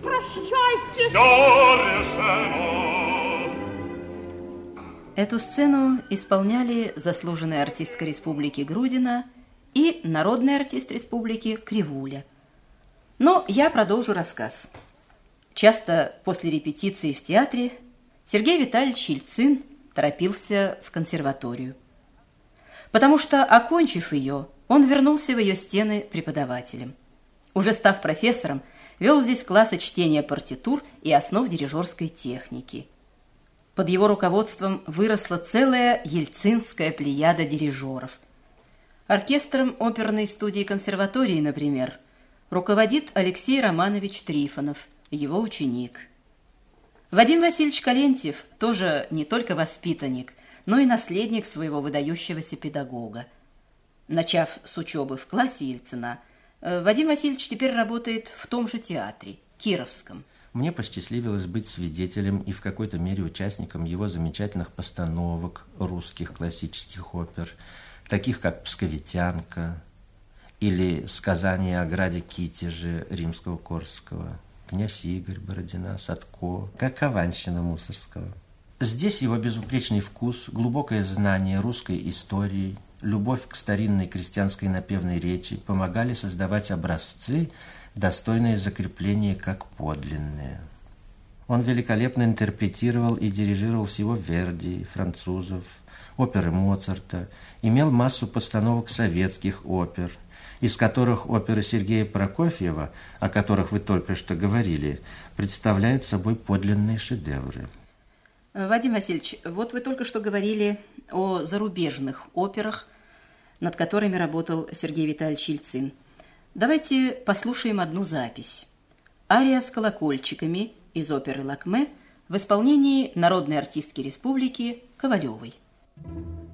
Прощайте. Все решено. Эту сцену исполняли заслуженная артистка республики Грудина и народный артист республики Кривуля. Но я продолжу рассказ. Часто после репетиции в театре Сергей Витальевич Ельцин торопился в консерваторию, потому что, окончив ее, он вернулся в ее стены преподавателем. Уже став профессором, вел здесь классы чтения партитур и основ дирижерской техники. Под его руководством выросла целая ельцинская плеяда дирижеров. Оркестром оперной студии консерватории, например, руководит Алексей Романович Трифонов, его ученик. Вадим Васильевич Калентьев тоже не только воспитанник, но и наследник своего выдающегося педагога. Начав с учебы в классе Ельцина, Вадим Васильевич теперь работает в том же театре, Кировском. Мне посчастливилось быть свидетелем и в какой-то мере участником его замечательных постановок русских классических опер, таких как «Псковитянка» или «Сказание о граде Китеже» Римского-Корского, «Князь Игорь» Бородина, Садко, как «Хованщина» Мусорского. Здесь его безупречный вкус, глубокое знание русской истории, любовь к старинной крестьянской напевной речи помогали создавать образцы, достойные закрепления как подлинные. Он великолепно интерпретировал и дирижировал всего Верди, французов, оперы Моцарта, имел массу постановок советских опер, из которых оперы Сергея Прокофьева, о которых вы только что говорили, представляют собой подлинные шедевры. Вадим Васильевич, вот вы только что говорили о зарубежных операх, над которыми работал Сергей Витальевич Ельцин. Давайте послушаем одну запись. Ария с колокольчиками из оперы «Лакме» в исполнении народной артистки республики Ковалевой.